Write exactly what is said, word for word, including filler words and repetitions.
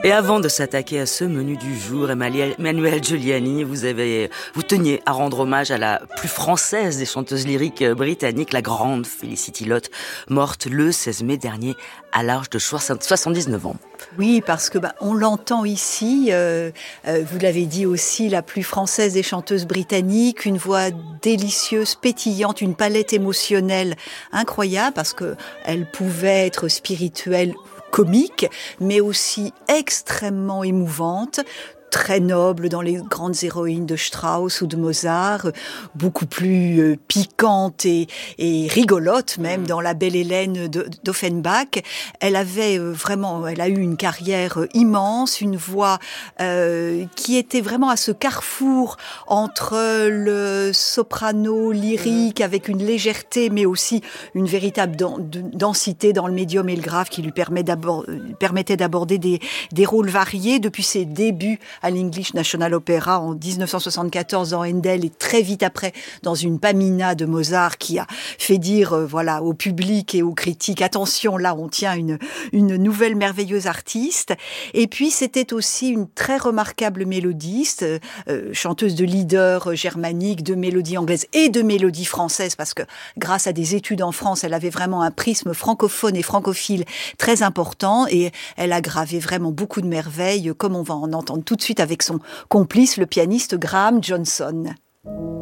Et avant de s'attaquer à ce menu du jour, Emmanuelle Giuliani, vous avez, vous teniez à rendre hommage à la plus française des chanteuses lyriques britanniques, la grande Felicity Lott, morte le seize mai dernier à l'âge de soixante-dix-neuf ans. Oui, parce que bah, on l'entend ici, euh, euh, vous l'avez dit aussi, la plus française des chanteuses britanniques, une voix délicieuse, pétillante, une palette émotionnelle incroyable, parce que elle pouvait être spirituelle, comique, mais aussi extrêmement émouvante, très noble dans les grandes héroïnes de Strauss ou de Mozart, beaucoup plus euh, piquante et, et rigolote même dans La Belle Hélène de, d'Offenbach. Elle avait euh, vraiment, elle a eu une carrière euh, immense, une voix euh, qui était vraiment à ce carrefour entre le soprano lyrique avec une légèreté, mais aussi une véritable densité dans le médium et le grave qui lui permet d'abord, permettait d'aborder des, des rôles variés depuis ses débuts à l'English National Opera en dix-neuf cent soixante-quatorze dans Handel et très vite après dans une Pamina de Mozart qui a fait dire euh, voilà au public et aux critiques attention, là on tient une une nouvelle merveilleuse artiste. Et puis c'était aussi une très remarquable mélodiste, euh, chanteuse de leader germanique, de mélodie anglaise et de mélodie française, parce que grâce à des études en France, elle avait vraiment un prisme francophone et francophile très important et elle a gravé vraiment beaucoup de merveilles, comme on va en entendre tout de suite avec son complice, le pianiste Graham Johnson.